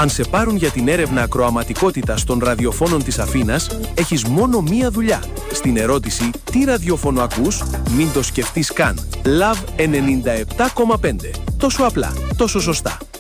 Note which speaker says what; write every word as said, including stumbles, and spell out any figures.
Speaker 1: Αν σε πάρουν για την έρευνα ακροαματικότητας των ραδιοφώνων της Αθήνας, έχεις μόνο μία δουλειά. Στην ερώτηση «Τι ραδιόφωνο ακούς?» μην το σκεφτείς καν. Λαβ ενενήντα επτά κόμμα πέντε. Τόσο απλά, τόσο σωστά.